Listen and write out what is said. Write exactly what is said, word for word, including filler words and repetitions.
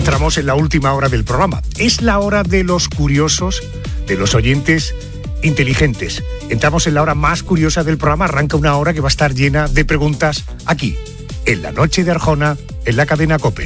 entramos en la última hora del programa. Es la hora de los curiosos, de los oyentes inteligentes. Entramos en la hora más curiosa del programa. Arranca una hora que va a estar llena de preguntas aquí, en la noche de Arjona, en la cadena COPE.